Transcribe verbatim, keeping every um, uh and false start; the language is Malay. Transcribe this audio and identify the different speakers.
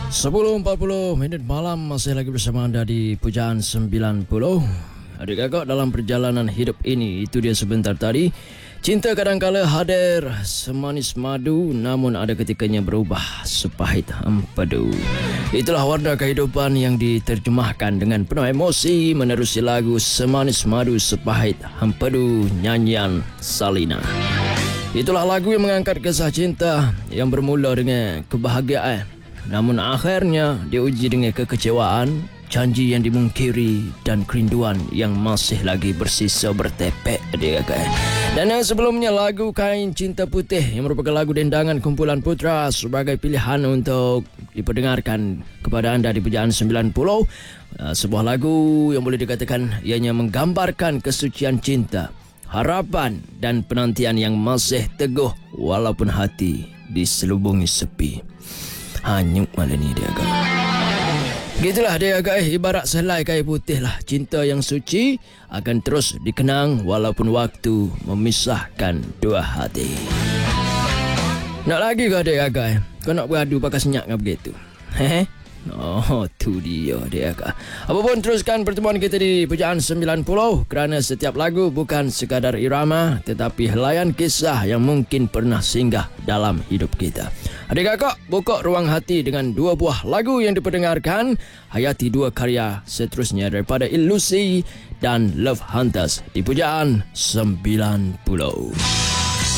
Speaker 1: sepuluh empat puluh minit malam masih lagi bersama anda di Pujaan sembilan puluh. Adik kakak, dalam perjalanan hidup ini, itu dia sebentar tadi, cinta kadangkala hadir semanis madu, namun ada ketikanya berubah sepahit empedu. Itulah warna kehidupan yang diterjemahkan dengan penuh emosi menerusi lagu Semanis Madu Sepahit Empedu nyanyian Salina. Itulah lagu yang mengangkat kisah cinta yang bermula dengan kebahagiaan, namun akhirnya diuji dengan kekecewaan, janji yang dimungkiri dan kerinduan yang masih lagi bersisa bertepek dia kakak. Dan yang sebelumnya lagu Kain Cinta Putih yang merupakan lagu dendangan kumpulan Putra sebagai pilihan untuk diperdengarkan kepada anda di Pujaan sembilan puluh. Sebuah lagu yang boleh dikatakan ianya menggambarkan kesucian cinta, harapan dan penantian yang masih teguh walaupun hati diselubungi sepi. Hanyut malam ni dia agak. Gitulah dia agak eh, ibarat selai kain putih lah. Cinta yang suci akan terus dikenang walaupun waktu memisahkan dua hati. Nak lagi ke dia agak eh? Kau nak beradu pakai senyap ke begitu? Hehe. Oh, tu dia dia agak. Apapun, teruskan pertemuan kita di Pujaan sembilan puluh kerana setiap lagu bukan sekadar irama tetapi helaian kisah yang mungkin pernah singgah dalam hidup kita. Adik kakak, buka ruang hati dengan dua buah lagu yang diperdengarkan. Hayati dua karya seterusnya daripada Ilusi dan Love Hunters di Pujaan sembilan puluh.